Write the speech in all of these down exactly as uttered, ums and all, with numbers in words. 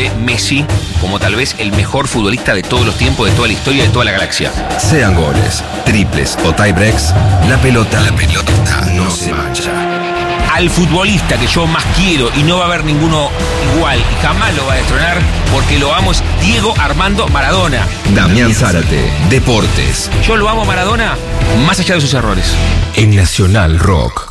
de Messi como tal vez el mejor futbolista de todos los tiempos, de toda la historia, de toda la galaxia. Sean goles, triples o tiebreaks, la pelota, la pelota no se mancha. Al futbolista que yo más quiero y no va a haber ninguno igual y jamás lo va a destronar porque lo amo es Diego Armando Maradona. Damián Zárate, Deportes. Yo lo amo a Maradona más allá de sus errores. En Nacional Rock.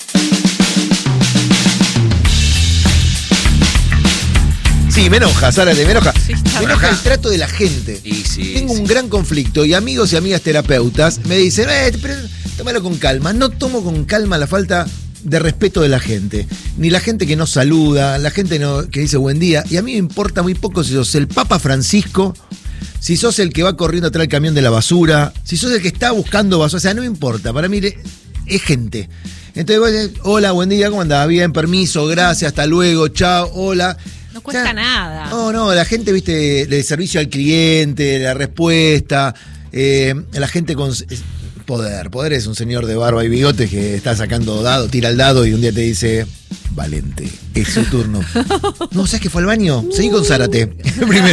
Sí, me enoja, Zárate, me enoja. Sí, me enoja el trato de la gente. Y sí, Tengo sí. un gran conflicto y amigos y amigas terapeutas me dicen, eh, pero tómalo con calma. No tomo con calma la falta de respeto de la gente. Ni la gente que no saluda, la gente no, que dice buen día. Y a mí me importa muy poco si sos el Papa Francisco, si sos el que va corriendo atrás del camión de la basura, si sos el que está buscando basura. O sea, no me importa. Para mí es gente. Entonces, vos decís, hola, buen día, ¿cómo andás? Bien, permiso, gracias, hasta luego, chao, hola. No cuesta O sea, nada. No, no, la gente, viste, de servicio al cliente, la respuesta, eh, la gente con poder. Poder es un señor de barba y bigote que está sacando dado, tira el dado y un día te dice, Valente, es su turno. No, ¿sabes que fue al baño? Seguí con Zárate, primero.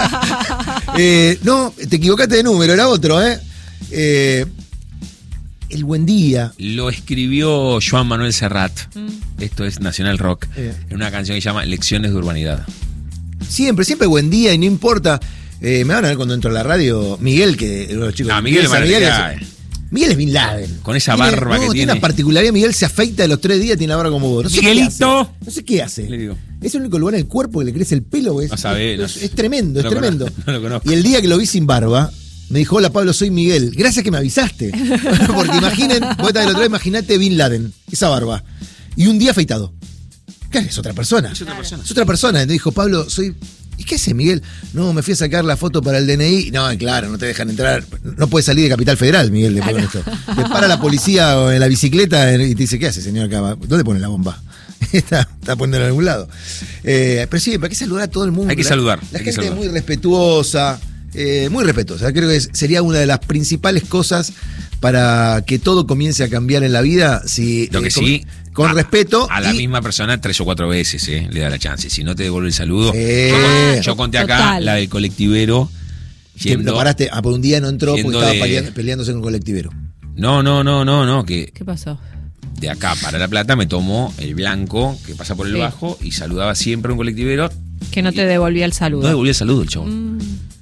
eh, no, te equivocaste de número, era otro, ¿eh? eh El buen día. Lo escribió Joan Manuel Serrat. Mm. Esto es Nacional Rock. Eh. En una canción que se llama Lecciones de Urbanidad. Siempre, siempre buen día y no importa. Eh, me van a ver cuando entro a la radio. Miguel, que los chicos. Ah, Miguel es Miguel, Miguel es, Miguel es Bin Laden. Con esa Tiene- barba no, que tiene. tiene. una particularidad. Miguel se afeita de los tres días, tiene la barba como vos. No sé qué Miguelito. hace. No sé qué hace. Le digo. Es el único lugar en el cuerpo que le crece el pelo. Es, No sabe, es, no es- sé. es tremendo, es No lo tremendo. conozco, no lo conozco. Y el día que lo vi sin barba, me dijo, hola Pablo, soy Miguel. Gracias que me avisaste. Porque imaginen, vos estás del otro lado, imaginate Bin Laden, esa barba. Y un día afeitado. ¿Qué es otra persona? Es otra persona. Es otra persona. Entonces dijo, Pablo, soy... ¿Y qué hace, Miguel? No, me fui a sacar la foto para el D N I. No, claro, no te dejan entrar. No puedes salir de Capital Federal, Miguel, le ponen esto. Te para la policía en la bicicleta y te dice, ¿qué hace, señor acá? ¿Dónde pone la bomba? está, está poniendo en algún lado. Eh, pero sí, hay que saludar a todo el mundo. Hay que La- saludar, La hay que gente es saludar. muy respetuosa. Eh, muy respetuosa. Creo que es- sería una de las principales cosas para que todo comience a cambiar en la vida. Si, Lo que eh, con, sí, con a, respeto. A la y- misma persona tres o cuatro veces, eh, le da la chance. Si no te devuelve el saludo. Sí. Yo, con- yo conté acá Total. la del colectivero. que Yendo, lo paraste, ah, por un día no entró porque yendo estaba de- peleando- peleándose con un colectivero. No, no, no, no, no. Que ¿Qué pasó? de acá para La Plata me tomó el blanco que pasa por el Sí. bajo y saludaba siempre a un colectivero. Que no te devolvía el saludo. No devolvía el saludo el chabón. Mm.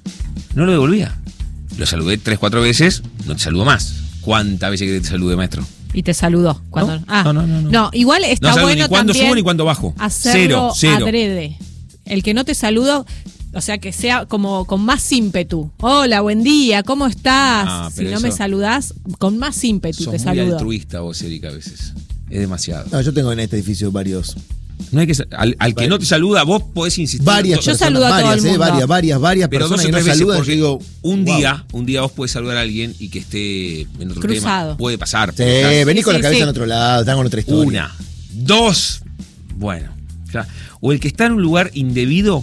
No lo devolvía. Lo saludé tres, cuatro veces, no te saludo más. ¿Cuántas veces que te salude, maestro? Y te saludó. Cuando, No, ah. no, no, no, no. No, igual está No saludo bueno ni cuando también subo ni cuando bajo. hacerlo Cero, cero. adrede. El que no te saludo, o sea, que sea como con más ímpetu. Hola, buen día, ¿cómo estás? Ah, si pero no me eso- saludás, con más ímpetu Sos te muy saludo. altruista vos, Erika, a veces. Es demasiado. No, yo tengo en este edificio varios. No hay que sa- al, al que no te saluda, vos podés insistir. Varias Yo personas, saludo a todo varias, el eh, mundo. varias, varias, varias Pero dos personas o que no tres veces, saludan. porque Yo digo, un wow. día, un día vos podés saludar a alguien y que esté en otro Cruzado. tema. Puede pasar. Sí, puede estar- vení con Sí, la cabeza sí. en otro lado, están con otra historia. Una, dos, bueno. Ya. O el que está en un lugar indebido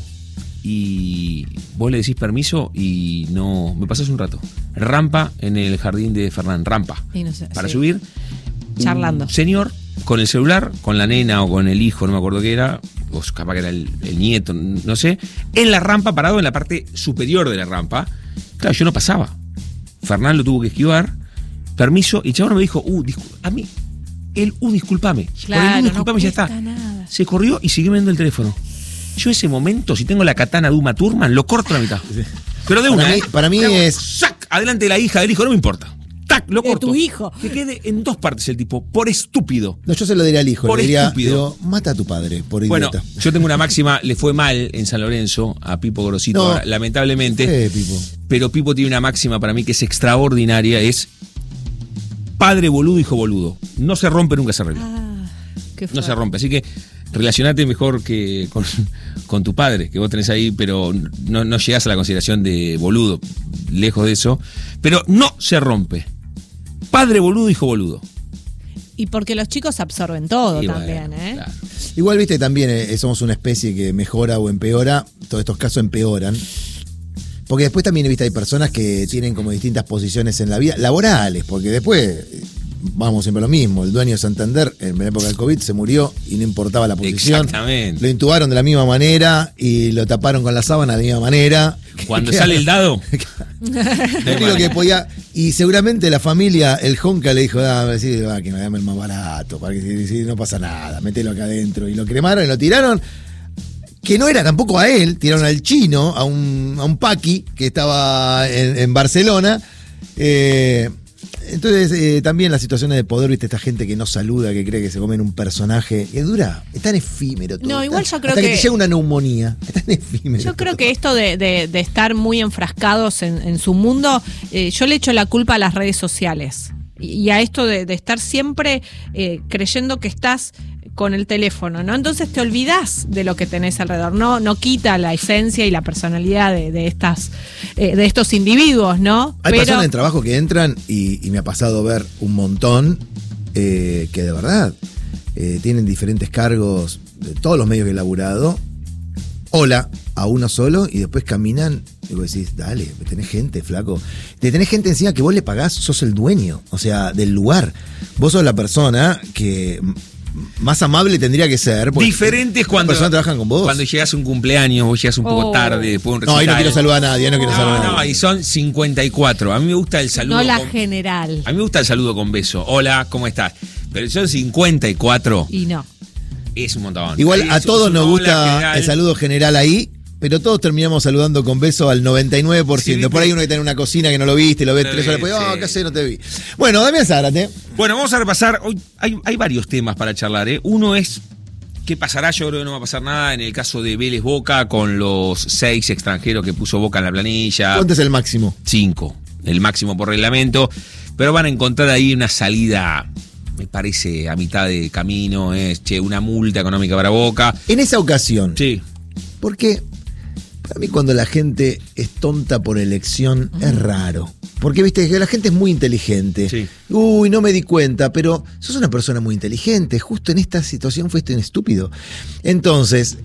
y vos le decís permiso y no. Me pasás un rato. Rampa en el jardín de Fernán, rampa. Y no sé, Para sí. subir. Charlando. Un señor con el celular, con la nena o con el hijo, no me acuerdo qué era, o capaz que era el, el nieto, no sé, en la rampa, parado en la parte superior de la rampa. Claro, yo no pasaba. Fernán lo tuvo que esquivar. Permiso, y el chabón me dijo, uh, discul- a mí, el, uh, discúlpame. Por el, Claro, uh, no discúlpame, ya está. cuesta nada. Se corrió y siguió viendo el teléfono. Yo ese momento, si tengo la katana de Uma Thurman, lo corto a la mitad. Pero de Para una, mí- ¿eh? para mí Le hago es- ¡sac! Adelante de la hija del hijo, no me importa. ¡Tac! Lo De corto. tu hijo. Que quede en dos partes el tipo, por estúpido. No, yo se lo diría al hijo. Por le diría, estúpido. digo, mata a tu padre, por Bueno, idiota. yo tengo una máxima, le fue mal en San Lorenzo a Pipo Grosito, No. ahora, lamentablemente. Eh, Pipo. Pero Pipo tiene una máxima para mí que es extraordinaria, es padre boludo, hijo boludo. No se rompe, nunca se arregla. Ah, qué No fuerte. se rompe. Así que relacionate mejor que con, con tu padre, que vos tenés ahí, pero no, no llegás a la consideración de boludo, lejos de eso. Pero no se rompe. Padre boludo, hijo boludo. Y porque los chicos absorben todo Y también, bueno, ¿eh? claro. Igual, viste, también eh, somos una especie que mejora o empeora. Todos estos casos empeoran. Porque después también, viste, hay personas que tienen como distintas posiciones en la vida, laborales, porque después, vamos siempre a lo mismo. El dueño de Santander, en la época del COVID, se murió y no importaba la posición. Exactamente. Lo intubaron de la misma manera y lo taparon con la sábana de la misma manera. Cuando sale el dado. Lo único que podía. Y seguramente la familia, el Jonca le dijo, ah, sí, va, que me dame el más barato, para que si, si no pasa nada, mételo acá adentro. Y lo cremaron y lo tiraron. Que no era tampoco a él, tiraron al chino, a un, a un Paqui que estaba en, en Barcelona. Eh, entonces, eh, también las situaciones de poder, viste, esta gente que no saluda, que cree que se comen un personaje. Es dura, es tan efímero todo. No, igual tan, yo creo hasta que, que te llega una neumonía. Es tan efímero. Yo creo todo. que esto de, de, de estar muy enfrascados en, en su mundo, eh, yo le echo la culpa a las redes sociales. Y, y a esto de, de estar siempre eh, creyendo que estás con el teléfono, ¿no? Entonces te olvidás de lo que tenés alrededor, no, no quita la esencia y la personalidad de, de estas, eh, de estos individuos, ¿no? Hay Pero, personas en trabajo que entran y, y me ha pasado ver un montón eh, que de verdad eh, tienen diferentes cargos de todos los medios que he laburado. Hola a uno solo y después caminan y vos decís, dale, tenés gente, flaco. Te tenés gente encima que vos le pagás, sos el dueño, o sea, del lugar. Vos sos la persona que más amable tendría que ser. Diferente es cuando, personas trabajan con vos. Cuando llegas a un cumpleaños, vos llegas un poco Oh. tarde, después de un No, ahí no recital. quiero saludar a nadie, no quiero saludar a No, no, nadie. y son cincuenta y cuatro. A mí me gusta el saludo. no la con, general. a mí me gusta el saludo con beso. Hola, ¿cómo estás? Pero son cincuenta y cuatro. Y no. Es un montón. Igual Ahí a es todos un nos hola gusta general. el saludo general ahí, pero todos terminamos saludando con beso al noventa y nueve por ciento. Sí, Por ahí uno que está en una cocina que no lo viste, lo ves No lo tres horas vi, después, oh, sí. ¿qué haces? No te vi. Bueno, Damián Zárate. Bueno, vamos a repasar. Hoy hay, hay varios temas para charlar, ¿eh? Uno es qué pasará. Yo creo que no va a pasar nada en el caso de Vélez Boca con los seis extranjeros que puso Boca en la planilla. ¿Cuánto es el máximo? Cinco, el máximo por reglamento. Pero van a encontrar ahí una salida, me parece, a mitad de camino. Es, che, una multa económica para Boca. En esa ocasión, Sí. porque para mí cuando la gente es tonta por elección es raro. Porque viste que la gente es muy inteligente. Sí. Uy, no me di cuenta, pero sos una persona muy inteligente. Justo en esta situación fuiste un estúpido. Entonces,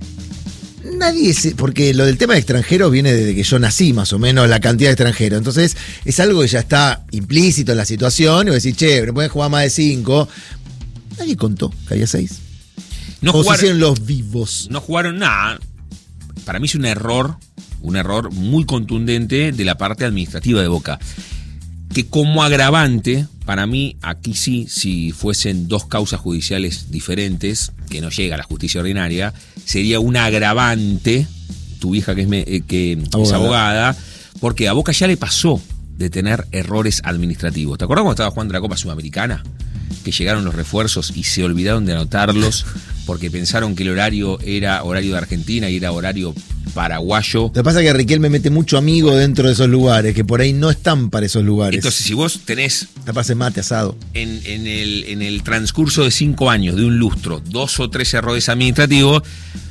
nadie se. Porque lo del tema de extranjeros viene desde que yo nací, más o menos, la cantidad de extranjeros. Entonces, es algo que ya está implícito en la situación. Y vos decís, che, no pueden jugar más de cinco. Nadie contó que había seis. No o se jugaron, hicieron los vivos. no jugaron nada. Para mí es un error, un error muy contundente de la parte administrativa de Boca. Que como agravante, para mí, aquí sí, si fuesen dos causas judiciales diferentes, que no llega a la justicia ordinaria, sería un agravante, tu hija que es, me- eh, que es Abogada. abogada, porque a Boca ya le pasó de tener errores administrativos. ¿Te acuerdas cuando estaba jugando la Copa Sudamericana? Que llegaron los refuerzos y se olvidaron de anotarlos porque pensaron que el horario era horario de Argentina y era horario paraguayo. Lo que pasa es que Riquelme mete mucho amigo dentro de esos lugares, que por ahí no están para esos lugares. Entonces, si vos tenés Taparse mate, asado. en, en el, en el transcurso de cinco años, de un lustro, dos o tres errores administrativos,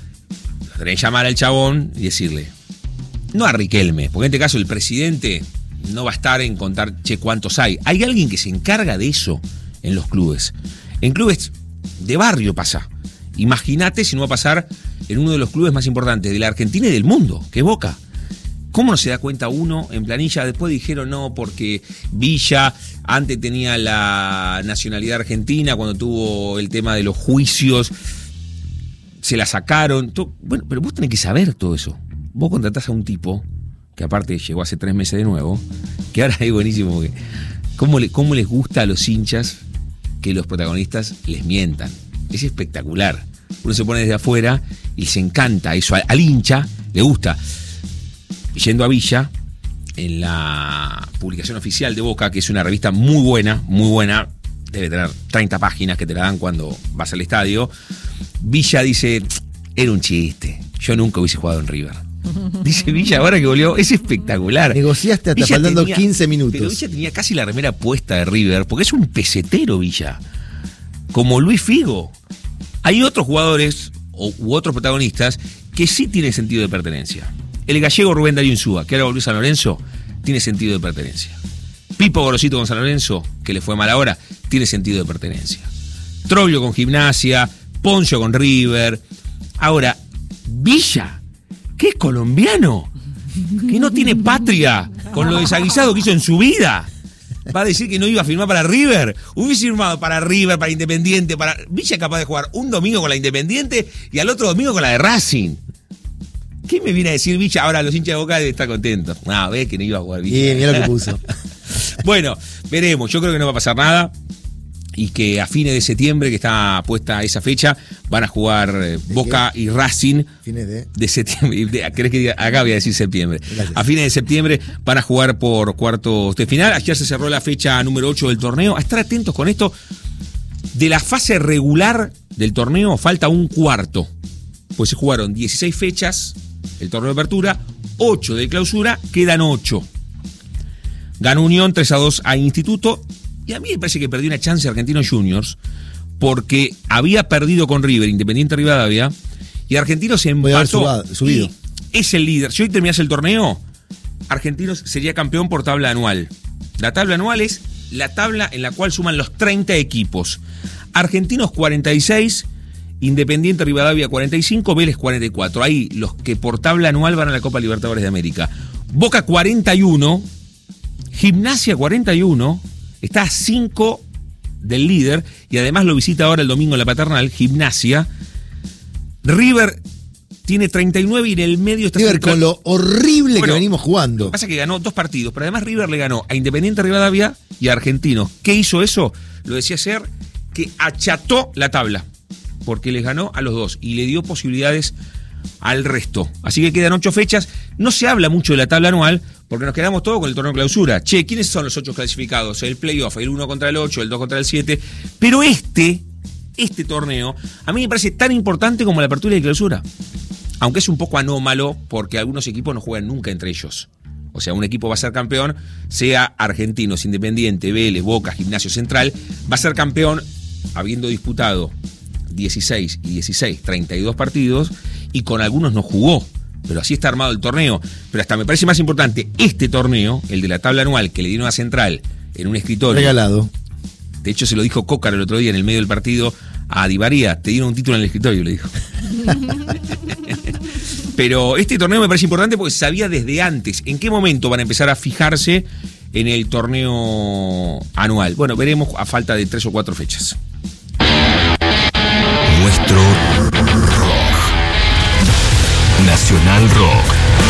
tenés que llamar al chabón y decirle, no a Riquelme, porque en este caso el presidente no va a estar en contar, che, cuántos hay. Hay alguien que se encarga de eso en los clubes. En clubes de barrio pasa. Imagínate si no va a pasar en uno de los clubes más importantes de la Argentina y del mundo, que es Boca. ¿Cómo no se da cuenta uno en planilla? Después dijeron no, porque Villa antes tenía la nacionalidad argentina, cuando tuvo el tema de los juicios, se la sacaron. Todo. Bueno, pero vos tenés que saber todo eso. Vos contratás a un tipo, que aparte llegó hace tres meses de nuevo, que ahora es buenísimo, porque ¿cómo, le, cómo les gusta a los hinchas que los protagonistas les mientan? Es espectacular. Uno se pone desde afuera y se encanta eso. Al, al hincha le gusta. Yendo a Villa, en la publicación oficial de Boca, que es una revista muy buena, muy buena, debe tener treinta páginas que te la dan cuando vas al estadio, Villa dice, era un chiste, yo nunca hubiese jugado en River. Dice Villa ahora que volvió, es espectacular. Negociaste hasta Villa faltando tenía- quince minutos. Pero Villa tenía casi la remera puesta de River, porque es un pesetero Villa. Como Luis Figo. Hay otros jugadores o, u otros protagonistas que sí tienen sentido de pertenencia. El gallego Rubén Darío Insúa, que ahora volvió a San Lorenzo, tiene sentido de pertenencia. Pipo Gorosito con San Lorenzo, que le fue mal ahora, tiene sentido de pertenencia. Troglio con Gimnasia, Poncio con River. Ahora, Villa, que es colombiano, que no tiene patria, con lo desaguisado que hizo en su vida. capaz de decir que no iba a firmar para River. Hubiese firmado para River, para Independiente, para. Villa es capaz de jugar un domingo con la Independiente y al otro domingo con la de Racing. ¿Qué me viene a decir Villa? Ahora los hinchas de Boca deben estar contentos. Ah, ve que no iba a jugar Villa. Y mira lo que puso. Bueno, veremos. Yo creo que no va a pasar nada. Y que a fines de septiembre, que está puesta esa fecha, van a jugar eh, Boca qué? y Racing. ¿Fines de? De septiembre. ¿Querés que diga? Acá voy a decir septiembre. Gracias. A fines de septiembre van a jugar por cuartos de final. Ayer se cerró la fecha número ocho del torneo. A estar atentos con esto. De la fase regular del torneo falta un cuarto. Pues se jugaron dieciséis fechas, el torneo de apertura, ocho de clausura, quedan ocho. Ganó Unión tres a dos a Instituto. Y a mí me parece que perdió una chance Argentinos Juniors porque había perdido con River, Independiente Rivadavia, y Argentinos se empató. Subado, subido. Y es el líder. Si hoy terminase el torneo, Argentinos sería campeón por tabla anual. La tabla anual es la tabla en la cual suman los treinta equipos. Argentinos cuarenta y seis, Independiente Rivadavia cuarenta y cinco, Vélez cuarenta y cuatro. Ahí los que por tabla anual van a la Copa Libertadores de América. Boca cuarenta y uno, Gimnasia cuarenta y uno, está a cinco del líder y además lo visita ahora el domingo en la Paternal, Gimnasia. River tiene treinta y nueve y en el medio está... River cerca, con lo horrible bueno, que venimos jugando. Lo que pasa es que ganó dos partidos, pero además River le ganó a Independiente Rivadavia y a Argentinos. ¿Qué hizo eso? Lo decía ayer, que acható la tabla, porque les ganó a los dos y le dio posibilidades al resto. Así que quedan ocho fechas. No se habla mucho de la tabla anual porque nos quedamos todos con el torneo de clausura. Che, ¿quiénes son los ocho clasificados? El playoff, el uno contra el ocho, el dos contra el siete. Pero este, este torneo, a mí me parece tan importante como la apertura y la clausura. Aunque es un poco anómalo porque algunos equipos no juegan nunca entre ellos. O sea, un equipo va a ser campeón, sea Argentinos, Independiente, Vélez, Boca, Gimnasio Central, va a ser campeón habiendo disputado dieciséis y dieciséis, treinta y dos partidos, y con algunos no jugó, pero así está armado el torneo. Pero hasta me parece más importante este torneo, el de la tabla anual, que le dieron a Central en un escritorio. Regalado. De hecho, se lo dijo Cócar el otro día en el medio del partido a Di María, te dieron un título en el escritorio, le dijo. Pero este torneo me parece importante porque sabía desde antes en qué momento van a empezar a fijarse en el torneo anual. Bueno, veremos a falta de tres o cuatro fechas. Nuestro rock. Nacional Rock.